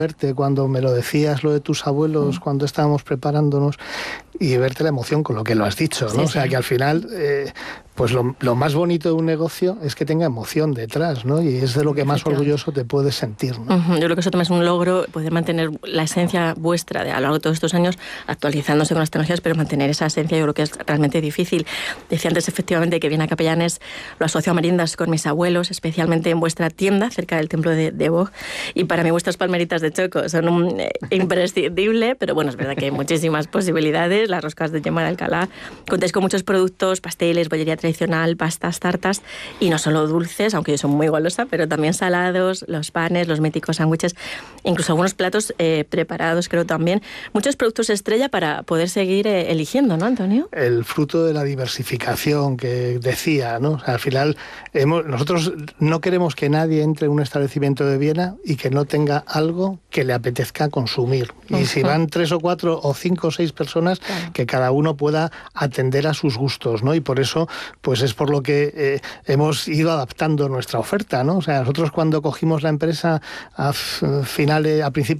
verte cuando me lo decías, lo de tus abuelos, cuando estábamos preparándonos, y verte la emoción con lo que lo has dicho, ¿no? Sí, o sea, que al final, pues lo más bonito de un negocio es que tenga emoción detrás, ¿no? Y es de lo que más orgulloso te puedes sentir, ¿no? Yo creo que eso también es un logro, poder mantener la esencia vuestra a lo largo de todos estos años, actualizándose con las tecnologías, pero mantener esa esencia yo creo que es realmente difícil. Decía antes, efectivamente, que Viena Capellanes lo asocio a meriendas con mis abuelos, especialmente en vuestra tienda, cerca del templo de Vogt, y para mí vuestras palmeritas de choco son un imprescindible, pero bueno, es verdad que hay muchísimas posibilidades, las roscas de yema de Alcalá, contáis con muchos productos, pasteles, bollería tradicional, pastas, tartas, y no solo dulces, aunque yo soy muy golosa, pero también salados, los panes, los míticos sándwiches, incluso algunos platos preparados, creo también. Muchos productos estrella para poder seguir eligiendo, ¿no, Antonio? El fruto de la diversificación que decía, ¿no? O sea, al final, nosotros no queremos que nadie entre en un establecimiento de Viena y que no tenga algo que le apetezca consumir. Y si van 3 o 4 o 5 o 6 personas, claro, que cada uno pueda atender a sus gustos, ¿no? Y por eso, pues es por lo que hemos ido adaptando nuestra oferta, ¿no? O sea, nosotros cuando cogimos la empresa a finales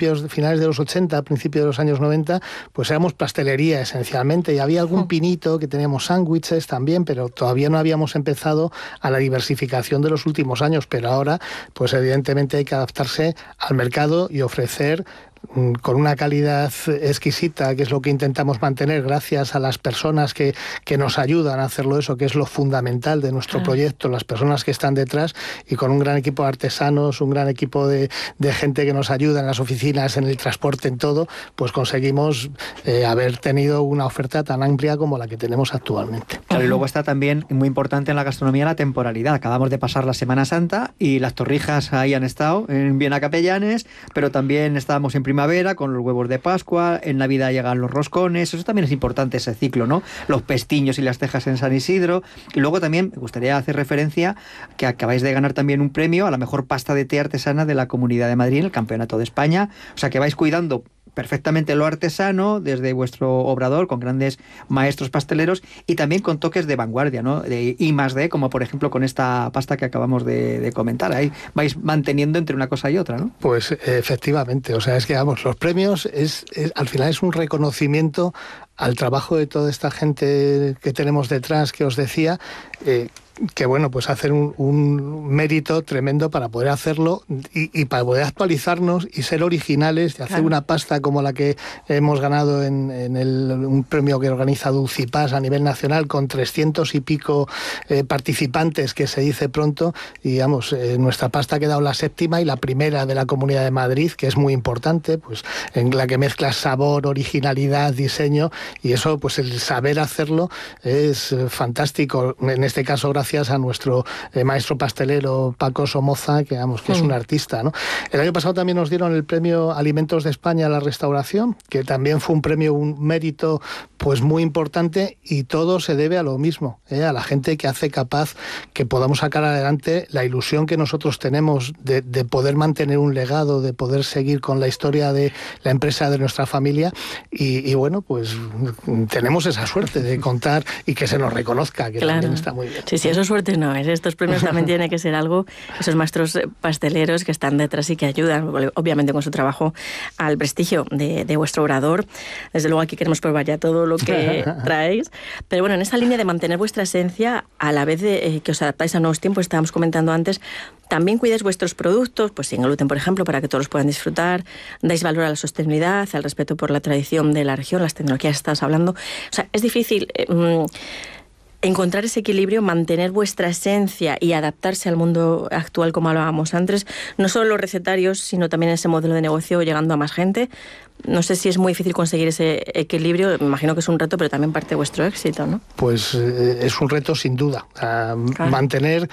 de los 80, a principios de los años 90, pues éramos pastelería esencialmente, y había algún pinito, que teníamos sándwiches también, pero todavía no habíamos empezado a la diversificación de los últimos años, pero ahora, pues evidentemente hay que adaptarse al mercado y ofrecer con una calidad exquisita, que es lo que intentamos mantener gracias a las personas que nos ayudan a hacerlo, eso que es lo fundamental de nuestro proyecto, las personas que están detrás, y con un gran equipo de artesanos, un gran equipo de gente que nos ayuda en las oficinas, en el transporte, en todo, pues conseguimos haber tenido una oferta tan amplia como la que tenemos actualmente. Claro, y luego está también muy importante en la gastronomía la temporalidad. Acabamos de pasar la Semana Santa y las torrijas ahí han estado en Viena Capellanes, pero también estábamos en primavera con los huevos de Pascua, en Navidad llegan los roscones, eso también es importante, ese ciclo, ¿no? Los pestiños y las tejas en San Isidro. Y luego también me gustaría hacer referencia que acabáis de ganar también un premio a la mejor pasta de té artesana de la Comunidad de Madrid en el Campeonato de España. O sea que vais cuidando perfectamente lo artesano desde vuestro obrador, con grandes maestros pasteleros y también con toques de vanguardia, ¿no? De I+D, como por ejemplo con esta pasta que acabamos de comentar. Ahí vais manteniendo entre una cosa y otra, ¿no? Pues efectivamente, o sea, es que vamos, los premios al final es un reconocimiento al trabajo de toda esta gente que tenemos detrás, que os decía, que bueno, pues hacen un mérito tremendo para poder hacerlo y para poder actualizarnos y ser originales, y hacer una pasta como la que hemos ganado en un premio que organiza Dulcipas a nivel nacional, con 300 y pico participantes, que se dice pronto, y digamos, nuestra pasta ha quedado la 7ª y la primera de la Comunidad de Madrid, que es muy importante, pues en la que mezcla sabor, originalidad, diseño, y eso, pues el saber hacerlo es fantástico. En este caso, gracias a nuestro maestro pastelero Paco Somoza, que es un artista, ¿no? El año pasado también nos dieron el premio Alimentos de España a la Restauración, que también fue un premio, un mérito pues muy importante, y todo se debe a lo mismo, a la gente que hace capaz que podamos sacar adelante la ilusión que nosotros tenemos de poder mantener un legado, de poder seguir con la historia de la empresa de nuestra familia, y bueno, pues tenemos esa suerte de contar y que se nos reconozca, que también está muy bien. Sí, eso suerte no es. Estos premios también tiene que ser algo, esos maestros pasteleros que están detrás y que ayudan, obviamente con su trabajo, al prestigio de vuestro obrador. Desde luego aquí queremos probar ya todo lo que traéis. Pero bueno, en esa línea de mantener vuestra esencia, a la vez de que os adaptáis a nuevos tiempos, estábamos comentando antes, también cuidáis vuestros productos, pues sin gluten, por ejemplo, para que todos los puedan disfrutar. Dais valor a la sostenibilidad, al respeto por la tradición de la región, las tecnologías que estás hablando. O sea, es difícil encontrar ese equilibrio, mantener vuestra esencia y adaptarse al mundo actual, como hablábamos antes, no solo los recetarios, sino también ese modelo de negocio llegando a más gente. No sé si es muy difícil conseguir ese equilibrio, me imagino que es un reto, pero también parte de vuestro éxito, ¿no? Pues es un reto sin duda. Mantener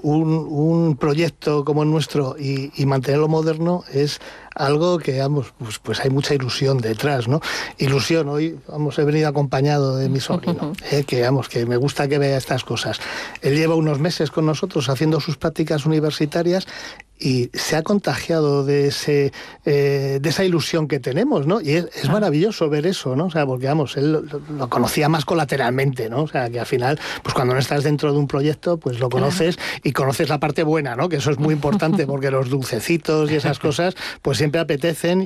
un proyecto como el nuestro y mantenerlo moderno es algo que, pues hay mucha ilusión detrás, ¿no? Ilusión, hoy, he venido acompañado de mi sobrino, que me gusta que vea estas cosas. Él lleva unos meses con nosotros haciendo sus prácticas universitarias y se ha contagiado de esa ilusión que tenemos, ¿no? Y es maravilloso ver eso, ¿no? O sea, porque él lo conocía más colateralmente, ¿no? O sea, que al final, pues cuando no estás dentro de un proyecto, pues lo conoces y conoces la parte buena, ¿no? Que eso es muy importante, porque los dulcecitos y esas cosas, pues siempre apetecen